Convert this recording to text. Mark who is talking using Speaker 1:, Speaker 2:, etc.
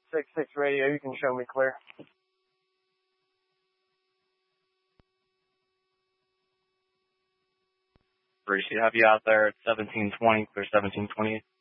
Speaker 1: 6-6 radio, you can show me clear.
Speaker 2: Appreciate have you out there at 1720, clear 1728.